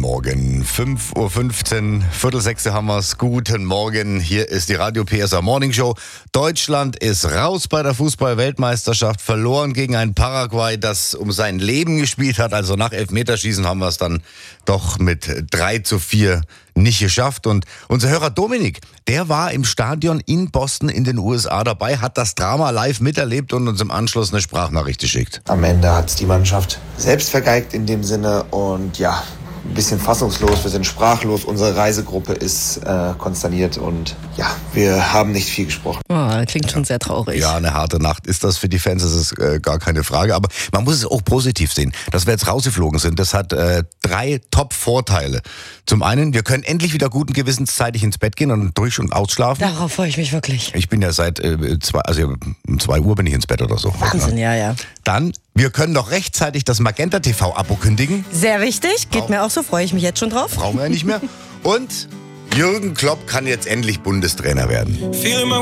Morgen. 5:15 Uhr, Viertel 6 haben wir's. Guten Morgen, hier ist die Radio PSA Morning Show. Deutschland ist raus bei der Fußball-Weltmeisterschaft, verloren gegen ein Paraguay, das um sein Leben gespielt hat. Also nach Elfmeterschießen haben wir es dann doch mit 3:4 nicht geschafft. Und unser Hörer Dominik, der war im Stadion in Boston in den USA dabei, hat das Drama live miterlebt und uns im Anschluss eine Sprachnachricht geschickt. Am Ende hat es die Mannschaft selbst vergeigt in dem Sinne und ja, ein bisschen fassungslos, wir sind sprachlos, unsere Reisegruppe ist konsterniert und ja, wir haben nicht viel gesprochen. Oh, klingt schon sehr traurig. Ja, eine harte Nacht ist das für die Fans, das ist gar keine Frage. Aber man muss es auch positiv sehen, dass wir jetzt rausgeflogen sind. Das hat 3 Top-Vorteile. Zum einen, wir können endlich wieder guten Gewissens zeitig ins Bett gehen und durch- und ausschlafen. Darauf freue ich mich wirklich. Ich bin ja seit um 2 Uhr bin ich ins Bett oder so. Wahnsinn, ja. Dann, wir können doch rechtzeitig das Magenta TV-Abo kündigen. Sehr wichtig, geht mir auch so, freue ich mich jetzt schon drauf. Brauchen wir ja nicht mehr. Und Jürgen Klopp kann jetzt endlich Bundestrainer werden.